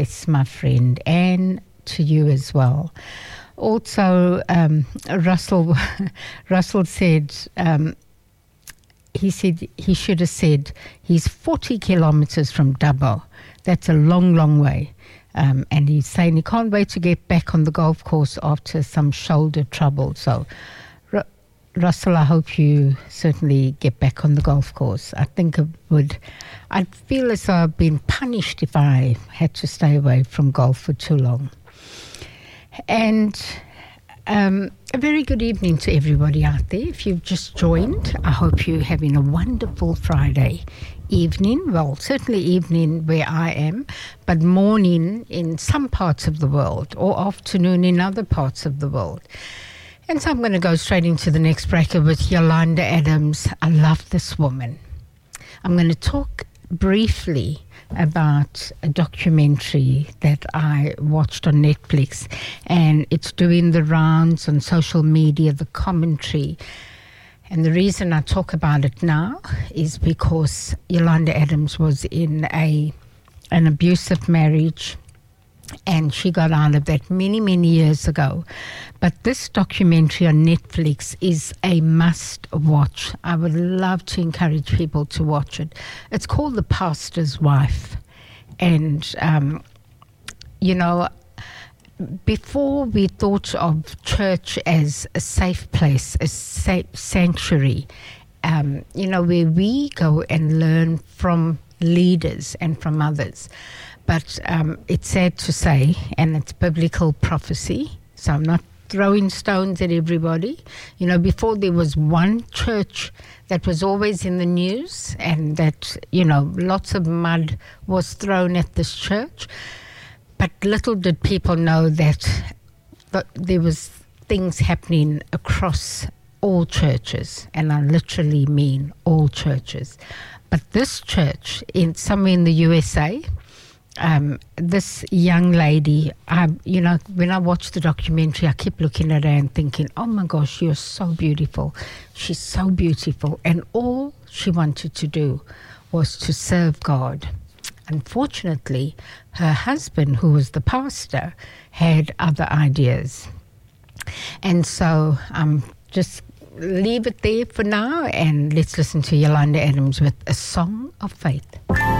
Yes, my friend, and to you as well. Also, Russell said, he said he should have said he's 40 kilometres from Dubbo. That's a long, long way. And he's saying he can't wait to get back on the golf course after some shoulder trouble. So, Russell, I hope you certainly get back on the golf course. I think I'd feel as though I've been punished if I had to stay away from golf for too long. And a very good evening to everybody out there. If you've just joined, I hope you're having a wonderful Friday evening. Well, certainly evening where I am, but morning in some parts of the world or afternoon in other parts of the world. And so I'm going to go straight into the next breaker with Yolanda Adams. I love this woman. I'm going to talk briefly about a documentary that I watched on Netflix, and it's doing the rounds on social media, the commentary. And the reason I talk about it now is because Yolanda Adams was in an abusive marriage, and she got out of that many, many years ago. But this documentary on Netflix is a must-watch. I would love to encourage people to watch it. It's called The Pastor's Wife. And, before we thought of church as a safe place, a safe sanctuary, where we go and learn from leaders and from others. But it's sad to say, and it's biblical prophecy, so I'm not throwing stones at everybody. Before there was one church that was always in the news, and that, lots of mud was thrown at this church. But little did people know that there was things happening across all churches, and I literally mean all churches. But this church, somewhere in the USA, this young lady, when I watched the documentary, I kept looking at her and thinking, oh my gosh, you're so beautiful. She's so beautiful. And all she wanted to do was to serve God. Unfortunately, her husband, who was the pastor, had other ideas. And so just leave it there for now, and let's listen to Yolanda Adams with A Song of Faith.